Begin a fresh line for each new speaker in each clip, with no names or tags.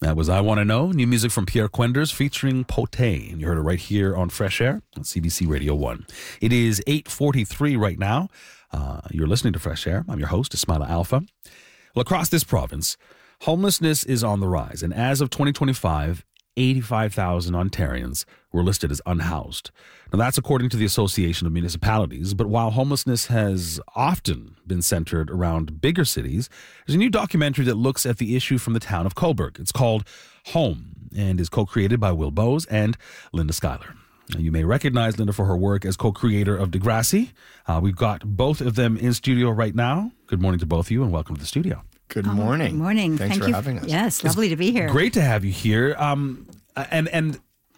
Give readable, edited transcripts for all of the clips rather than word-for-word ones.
That was I Want to Know, new music from Pierre Quenders featuring Pote. And you heard it right here on Fresh Air on CBC Radio 1. It is 8:43 right now. You're listening to Fresh Air. I'm your host, Ismaila Alfa. Well, across this province, homelessness is on the rise. And as of 2025, 85,000 Ontarians were listed as unhoused. Now, that's according to the Association of Municipalities. But while homelessness has often been centered around bigger cities, there's a new documentary that looks at the issue from the town of Cobourg. It's called Home and is co-created by Will Bowes and Linda Schuyler. Now, you may recognize Linda for her work as co-creator of Degrassi. We've got both of them in studio right now. Good morning to both of you and welcome to the studio.
Good morning.
Good morning.
Thanks for having us.
Yes, lovely to be here.
Great to have you here. And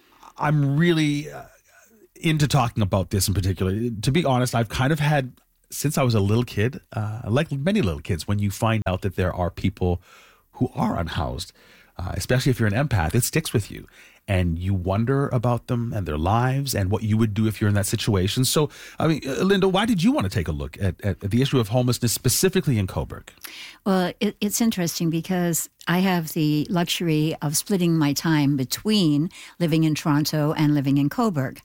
I'm really into talking about this in particular. To be honest, I've kind of had, since I was a little kid, like many little kids, when you find out that there are people who are unhoused, especially if you're an empath, it sticks with you. And you wonder about them and their lives and what you would do if you're in that situation. So, I mean, Linda, why did you want to take a look at the issue of homelessness specifically in Cobourg?
Well, it's interesting because I have the luxury of splitting my time between living in Toronto and living in Cobourg.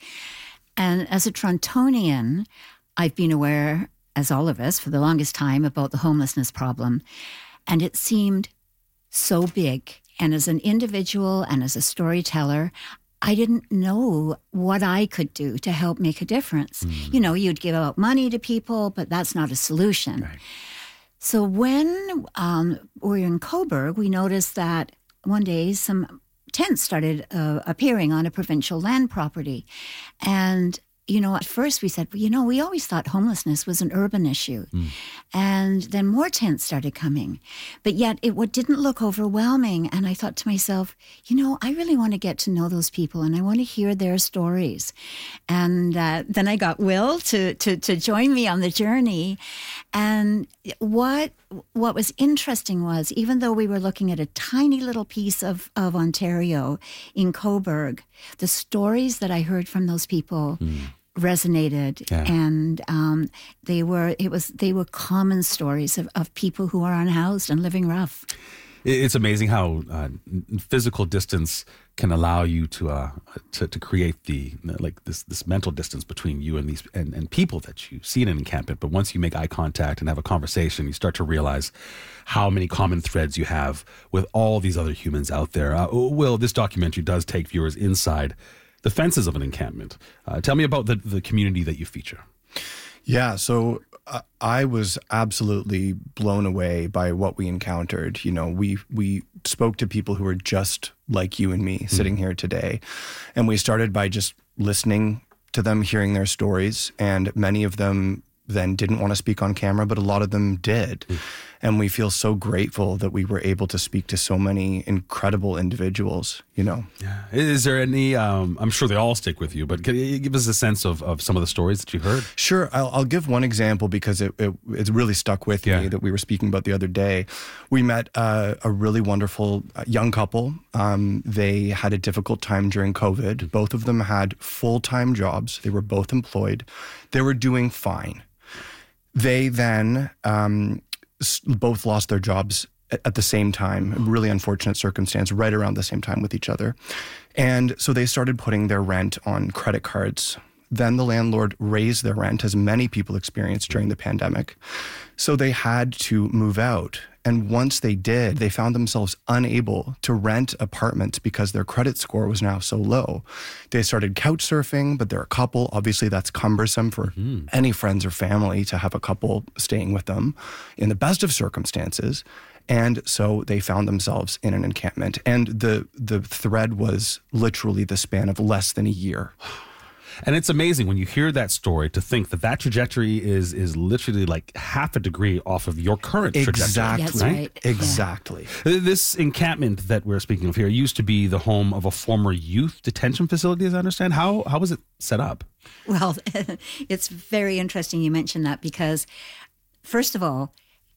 And as a Torontonian, I've been aware, as all of us, for the longest time about the homelessness problem. And it seemed so big. And as an individual and as a storyteller, I didn't know what I could do to help make a difference. You know, you'd give out money to people, but that's not a solution.
Right.
So when we were in Cobourg, we noticed that one day some tents started appearing on a provincial land property. And you know, at first we said, well, you know, we always thought homelessness was an urban issue. And then more tents started coming. But yet it didn't look overwhelming. And I thought to myself, you know, I really want to get to know those people and I want to hear their stories. And then I got Will to join me on the journey. And what was interesting was, even though we were looking at a tiny little piece of Ontario in Cobourg, the stories that I heard from those people resonated, and they were common stories of people who are unhoused and living rough.
It's amazing how physical distance can allow you to create this mental distance between you and these and people that you see in an encampment. But once you make eye contact and have a conversation, you start to realize how many common threads you have with all these other humans out there. Will, this documentary does take viewers inside the fences of an encampment. Tell me about the community that you feature.
Yeah, so I was absolutely blown away by what we encountered. You know, we spoke to people who were just like you and me sitting here today. And we started by just listening to them, hearing their stories. And many of them then didn't want to speak on camera, but a lot of them did. And we feel so grateful that we were able to speak to so many incredible individuals, you know.
Yeah. Is there any, I'm sure they all stick with you, but can you give us a sense of some of the stories that you heard?
Sure. I'll give one example because it really stuck with me that we were speaking about the other day. We met a really wonderful young couple. They had a difficult time during COVID. Both of them had full-time jobs. They were both employed. They were doing fine. They then both lost their jobs at the same time, a really unfortunate circumstance, right around the same time with each other. And so they started putting their rent on credit cards. Then the landlord raised their rent, as many people experienced during the pandemic. So they had to move out. And once they did, they found themselves unable to rent apartments because their credit score was now so low. They started couch surfing, but they're a couple. Obviously, that's cumbersome for any friends or family to have a couple staying with them in the best of circumstances. And so they found themselves in an encampment. And the thread was literally the span of less than a year.
And it's amazing when you hear that story to think that trajectory is literally like half a degree off of your current trajectory.
Exactly.
That's right.
Exactly.
Yeah. This encampment that we're speaking of here used to be the home of a former youth detention facility, as I understand. How was it set up?
Well, it's very interesting you mentioned that because, first of all,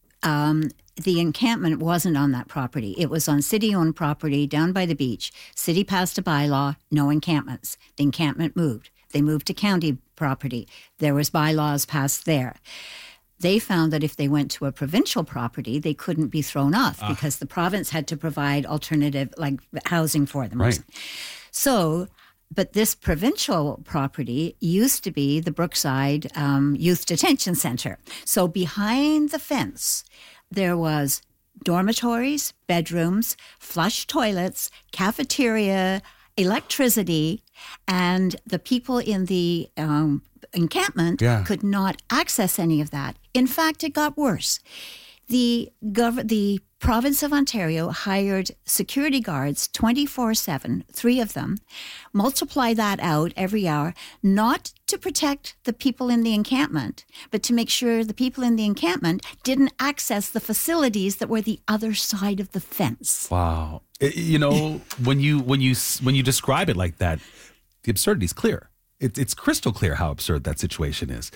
the encampment wasn't on that property. It was on city-owned property down by the beach. City passed a bylaw, no encampments. The encampment moved. They moved to county property. There was bylaws passed there. they found that if they went to a provincial property, they couldn't be thrown off because the province had to provide alternative like housing for them.
Right.
So, but this provincial property used to be the Brookside Youth Detention Center. So behind the fence, there was dormitories, bedrooms, flush toilets, cafeteria, electricity, and the people in the encampment could not access any of that. In fact, it got worse. The province of Ontario hired security guards 24/7, 3 of them. Multiply that out every hour, not to protect the people in the encampment, but to make sure the people in the encampment didn't access the facilities that were the other side of the fence.
Wow. You know, when you describe it like that, the absurdity is clear. It's crystal clear how absurd that situation is.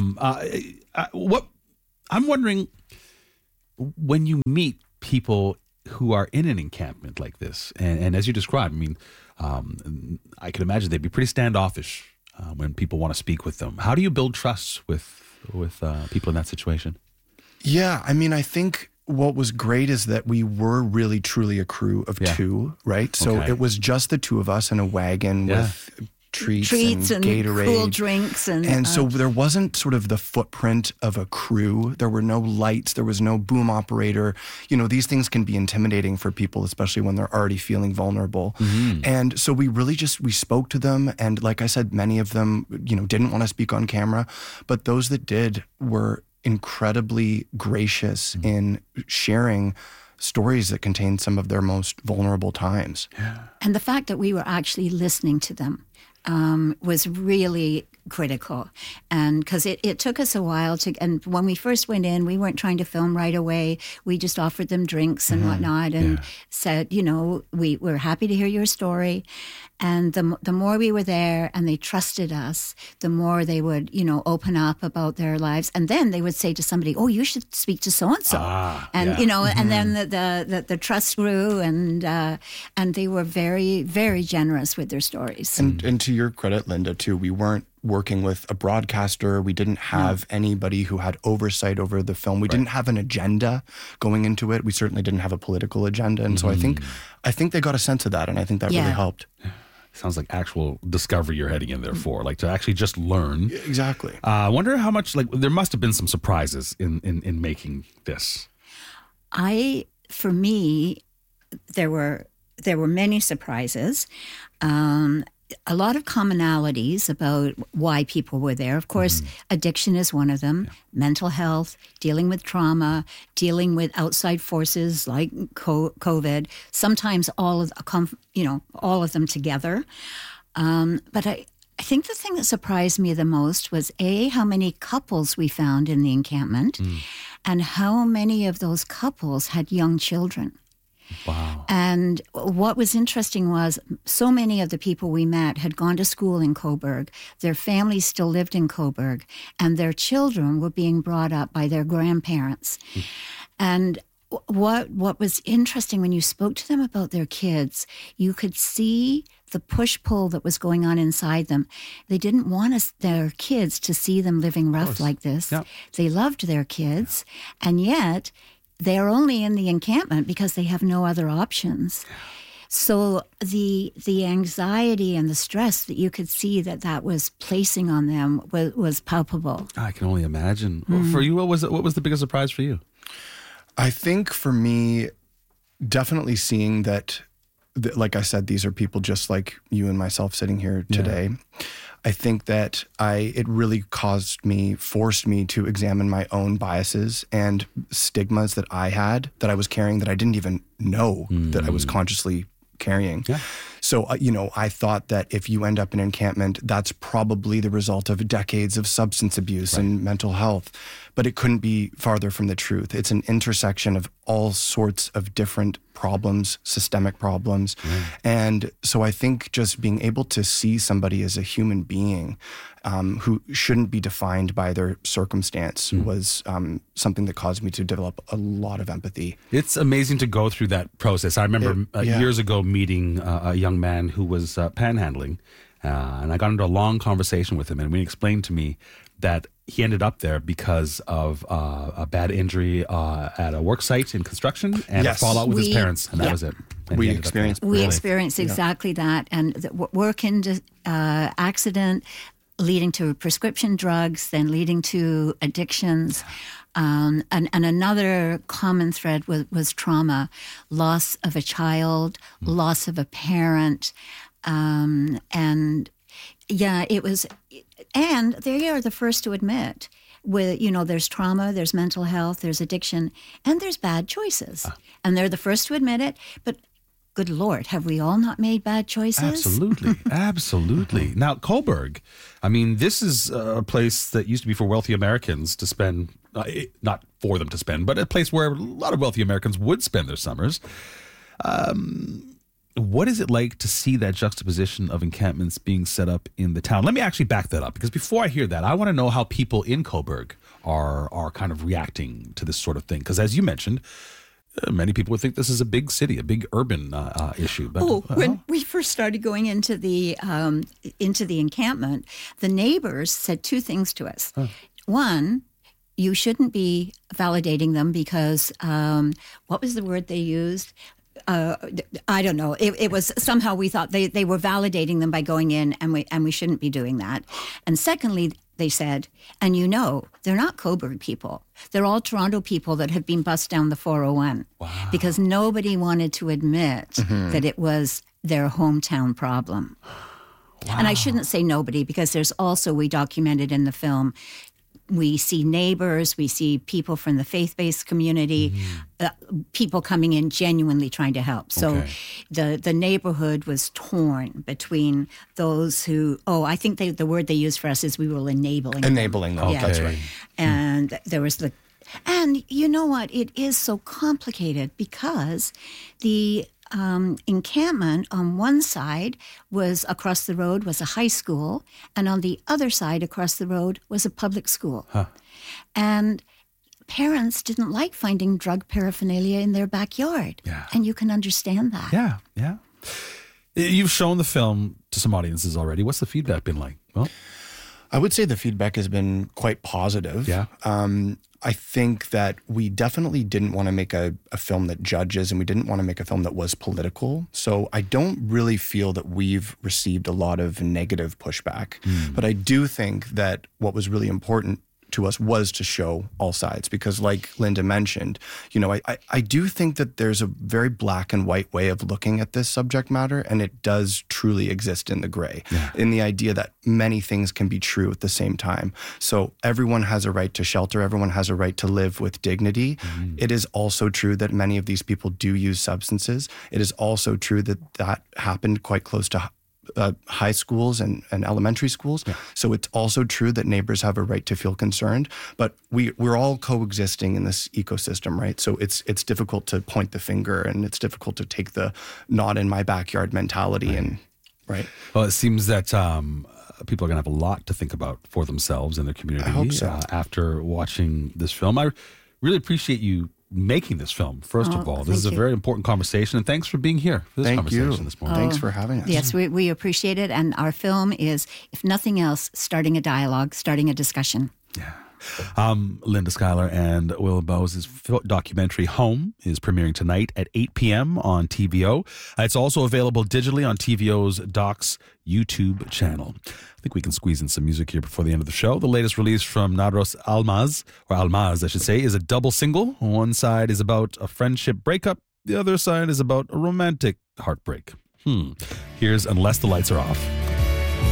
What I'm wondering, when you meet people who are in an encampment like this, and as you described, I mean, I can imagine they'd be pretty standoffish when people want to speak with them. How do you build trust with people in that situation?
Yeah, I mean, I think what was great is that we were really truly a crew of 2, right? So it was just the 2 of us in a wagon with treats and Gatorade,
cool drinks,
and so there wasn't sort of the footprint of a crew. There were no lights, there was no boom operator. You know, these things can be intimidating for people, especially when they're already feeling vulnerable. And so we really we spoke to them, and like I said, many of them, you know, didn't want to speak on camera, but those that did were incredibly gracious in sharing stories that contained some of their most vulnerable times.
And the fact that we were actually listening to them was really critical. And because it took us a while and when we first went in, we weren't trying to film right away. We just offered them drinks and whatnot and said, you know, we're happy to hear your story. And the more we were there and they trusted us, the more they would, you know, open up about their lives. And then they would say to somebody, oh, you should speak to so-and-so. You know, and then the trust grew and they were very, very generous with their stories.
And to your credit, Linda, too, we weren't working with a broadcaster. We didn't have anybody who had oversight over the film. We didn't have an agenda going into it. We certainly didn't have a political agenda. And so I think they got a sense of that, and I think that really helped.
Sounds like actual discovery you're heading in there for, like to actually just learn.
Exactly.
I wonder how much, like, there must have been some surprises in making this.
For me, there were many surprises. A lot of commonalities about why people were there. Of course, addiction is one of them, mental health, dealing with trauma, dealing with outside forces like COVID, sometimes all of them together. But I think the thing that surprised me the most was how many couples we found in the encampment and how many of those couples had young children.
Wow.
And what was interesting was so many of the people we met had gone to school in Cobourg. Their families still lived in Cobourg, and their children were being brought up by their grandparents. And what was interesting when you spoke to them about their kids, you could see the push-pull that was going on inside them. They didn't want their kids to see them living rough like this. Yep. They loved their kids, and yet they're only in the encampment because they have no other options. So the anxiety and the stress that you could see that was placing on them was palpable.
I can only imagine. Well, for you, what was the biggest surprise for you?
I think for me, definitely seeing that, like I said, these are people just like you and myself sitting here today. I think that it really forced me to examine my own biases and stigmas that I had, that I was carrying, that I didn't even know that I was consciously carrying. Yeah. So, I thought that if you end up in encampment, that's probably the result of decades of substance abuse and mental health. But it couldn't be farther from the truth. It's an intersection of all sorts of different problems, systemic problems. And so I think just being able to see somebody as a human being who shouldn't be defined by their circumstance was something that caused me to develop a lot of empathy.
It's amazing to go through that process. I remember years ago meeting a young man who was panhandling. And I got into a long conversation with him, and he explained to me that he ended up there because of a bad injury at a work site in construction and a fallout with his parents, and that was it. And
we experienced
exactly that, and the work accident leading to prescription drugs, then leading to addictions. And another common thread was trauma, loss of a child, loss of a parent, and yeah, it was. And they are the first to admit, there's trauma, there's mental health, there's addiction, and there's bad choices. And they're the first to admit it. But good Lord, have we all not made bad choices?
Absolutely. Absolutely. Now, Cobourg, I mean, this is a place that used to be for wealthy Americans to spend, not for them to spend, but a place where a lot of wealthy Americans would spend their summers. What is it like to see that juxtaposition of encampments being set up in the town? Let me actually back that up, because before I hear that, I want to know how people in Cobourg are kind of reacting to this sort of thing. Because as you mentioned, many people would think this is a big city, a big urban issue. But,
when we first started going into the encampment, the neighbors said two things to us. One, you shouldn't be validating them because what was the word they used? I don't know. It was somehow we thought they were validating them by going in, and we shouldn't be doing that. And secondly, they said, and they're not Cobourg people. They're all Toronto people that have been bussed down the 401.
Wow.
Because nobody wanted to admit that it was their hometown problem. Wow. And I shouldn't say nobody, because there's also, we documented in the film, we see neighbors, we see people from the faith-based community, people coming in genuinely trying to help. So the neighborhood was torn between those who, I think the word they used for us is we were enabling them.
Enabling them, that's right.
And there was and you know what? It is so complicated because the encampment on one side across the road was a high school, and on the other side across the road was a public school. And parents didn't like finding drug paraphernalia in their backyard.
Yeah.
And you can understand that.
Yeah. You've shown the film to some audiences already. What's the feedback been like? Well,
I would say the feedback has been quite positive.
Yeah.
I think that we definitely didn't want to make a film that judges, and we didn't want to make a film that was political. So I don't really feel that we've received a lot of negative pushback. But I do think that what was really important to us was to show all sides, because like Linda mentioned, I do think that there's a very black and white way of looking at this subject matter, and it does truly exist in the gray, in the idea that many things can be true at the same time. So everyone has a right to shelter, everyone has a right to live with dignity. It is also true that many of these people do use substances. It is also true that happened quite close to high schools and elementary schools. So it's also true that neighbors have a right to feel concerned, but we're all coexisting in this ecosystem, right? So it's difficult to point the finger, and it's difficult to take the not in my backyard mentality. Right.
Well, it seems that people are going to have a lot to think about for themselves and their community.
I hope so.
After watching this film. I really appreciate you making this film, first of all. This is a very important conversation, and thanks for being here for this conversation this morning.
Thanks for having us.
Yes, we appreciate it, and our film is, if nothing else, starting a dialogue, starting a discussion.
Yeah. Linda Schuyler and Will Bowes' documentary Home is premiering tonight at 8 p.m. on TVO. It's also available digitally on TVO's Docs YouTube channel. I think we can squeeze in some music here before the end of the show. The latest release from Narros Almaz, I should say, is a double single. One side is about a friendship breakup. The other side is about a romantic heartbreak. Here's Unless the Lights Are Off.